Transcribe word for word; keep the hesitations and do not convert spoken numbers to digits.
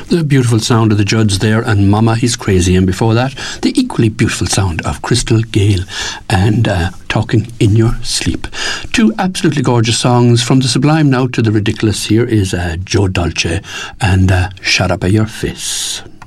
The beautiful sound of the Judds there and Mama He's Crazy, and before that the equally beautiful sound of Crystal Gayle and uh, Talking in Your Sleep. Two absolutely gorgeous songs, from the sublime now to the ridiculous. Here is uh, Joe Dolce and uh, Shut Up a Your Face.